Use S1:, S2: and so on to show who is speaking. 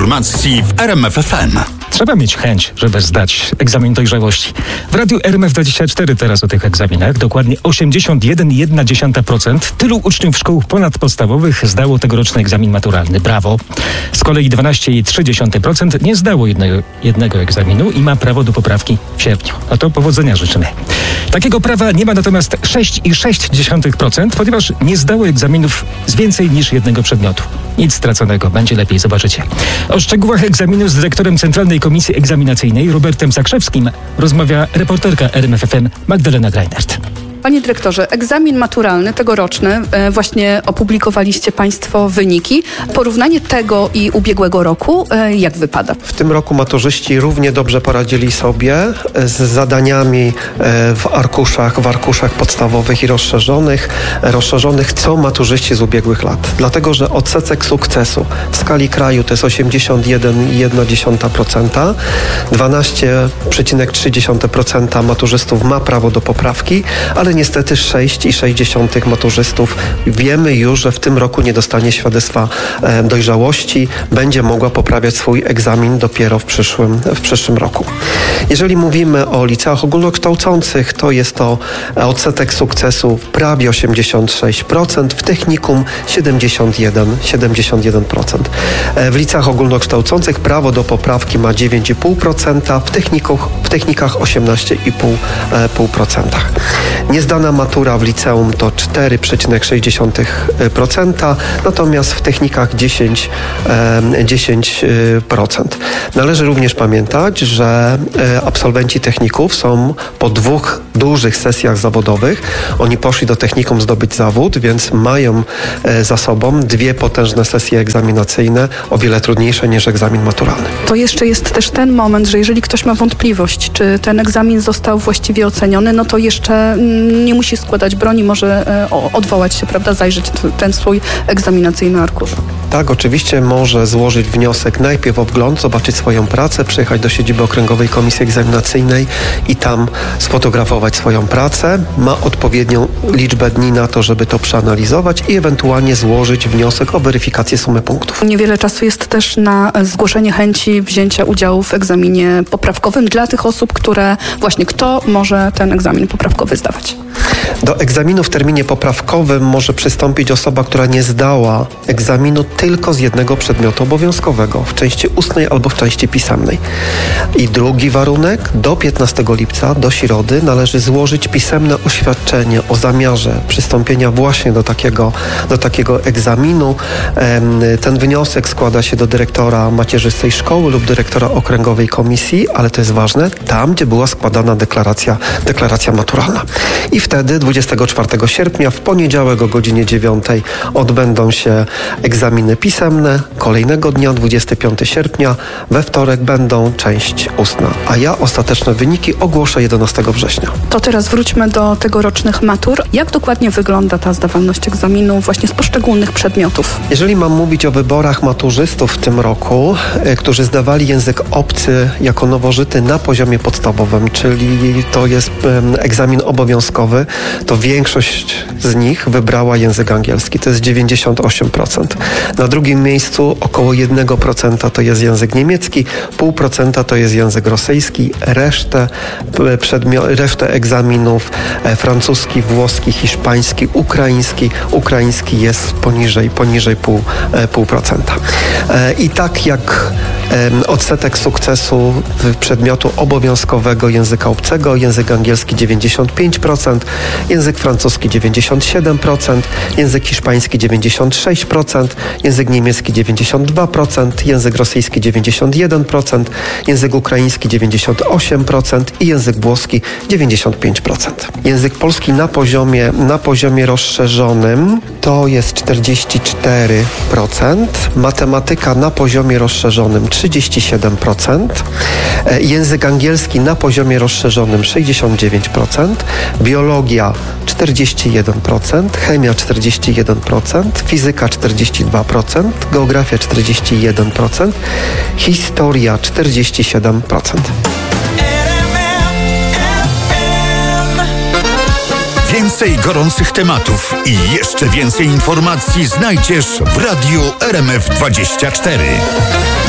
S1: informacji w RMF FM.
S2: Trzeba mieć chęć, żeby zdać egzamin dojrzałości. W radiu RMF24 teraz o tych egzaminach. Dokładnie 81,1% tylu uczniów szkół ponadpodstawowych zdało tegoroczny egzamin maturalny. Brawo! Z kolei 12,3% nie zdało jednego egzaminu i ma prawo do poprawki w sierpniu. No to powodzenia życzymy. Takiego prawa nie ma natomiast 6,6%, ponieważ nie zdało egzaminów z więcej niż jednego przedmiotu. Nic straconego, będzie lepiej, zobaczycie. O szczegółach egzaminu z dyrektorem Centralnej Komisji Egzaminacyjnej Robertem Zakrzewskim rozmawia reporterka RMF FM Magdalena Greinert.
S3: Panie dyrektorze, egzamin maturalny tegoroczny, właśnie opublikowaliście Państwo wyniki. Porównanie tego i ubiegłego roku, jak wypada?
S4: W tym roku maturzyści równie dobrze poradzili sobie z zadaniami w arkuszach podstawowych i rozszerzonych co maturzyści z ubiegłych lat. Dlatego, że odsetek sukcesu w skali kraju to jest 81,1%, 12,3% maturzystów ma prawo do poprawki, ale niestety 6,6% maturzystów wiemy już, że w tym roku nie dostanie świadectwa dojrzałości, będzie mogła poprawiać swój egzamin dopiero w przyszłym roku. Jeżeli mówimy o liceach ogólnokształcących, to jest to odsetek sukcesu prawie 86%, w technikum 71%. W liceach ogólnokształcących prawo do poprawki ma 9,5%, w technikach 18,5%. Niezdana matura w liceum to 4,6%, natomiast w technikach 10%. Należy również pamiętać, że absolwenci techników są po 2 dużych sesjach zawodowych. Oni poszli do technikum zdobyć zawód, więc mają za sobą 2 potężne sesje egzaminacyjne, o wiele trudniejsze niż egzamin maturalny.
S3: To jeszcze jest też ten moment, że jeżeli ktoś ma wątpliwość, czy ten egzamin został właściwie oceniony, no to jeszcze nie musi składać broni, może odwołać się, prawda, zajrzeć ten swój egzaminacyjny arkusz.
S4: Tak, oczywiście może złożyć wniosek najpierw o wgląd, zobaczyć swoją pracę, przyjechać do siedziby Okręgowej Komisji Egzaminacyjnej i tam sfotografować swoją pracę. Ma odpowiednią liczbę dni na to, żeby to przeanalizować i ewentualnie złożyć wniosek o weryfikację sumy punktów.
S3: Niewiele czasu jest też na zgłoszenie chęci wzięcia udziału w egzaminie poprawkowym dla tych osób, które właśnie kto może ten egzamin poprawkowy zdawać.
S4: Do egzaminu w terminie poprawkowym może przystąpić osoba, która nie zdała egzaminu tylko z jednego przedmiotu obowiązkowego, w części ustnej albo w części pisemnej. I drugi warunek, do 15 lipca, do środy, należy złożyć pisemne oświadczenie o zamiarze przystąpienia właśnie do takiego egzaminu. Ten wniosek składa się do dyrektora macierzystej szkoły lub dyrektora okręgowej komisji, ale to jest ważne, tam, gdzie była składana deklaracja maturalna. I wtedy 24 sierpnia w poniedziałek o godzinie 9 odbędą się egzaminy pisemne. Kolejnego dnia, 25 sierpnia, we wtorek będą część ustna. A ja ostateczne wyniki ogłoszę 11 września.
S3: To teraz wróćmy do tegorocznych matur. Jak dokładnie wygląda ta zdawalność egzaminu właśnie z poszczególnych przedmiotów?
S4: Jeżeli mam mówić o wyborach maturzystów w tym roku, którzy zdawali język obcy jako nowożyty na poziomie podstawowym, czyli to jest egzamin obowiązkowy, to większość z nich wybrała język angielski. To jest 98%. Na drugim miejscu około 1% to jest język niemiecki, 0,5% to jest język rosyjski, resztę egzaminów francuski, włoski, hiszpański, ukraiński. Ukraiński jest poniżej 0,5%. I tak jak odsetek sukcesu przedmiotu obowiązkowego języka obcego, język angielski 95%, język francuski 97%, język hiszpański 96%, język niemiecki 92%, język rosyjski 91%, język ukraiński 98% i język włoski 95%. Język polski na poziomie rozszerzonym to jest 44%, matematyka na poziomie rozszerzonym 37%, język angielski na poziomie rozszerzonym 69%, biologia 41%, chemia 41%, fizyka 42%, geografia 41%, historia 47%.
S1: Więcej gorących tematów i jeszcze więcej informacji znajdziesz w Radiu RMF24.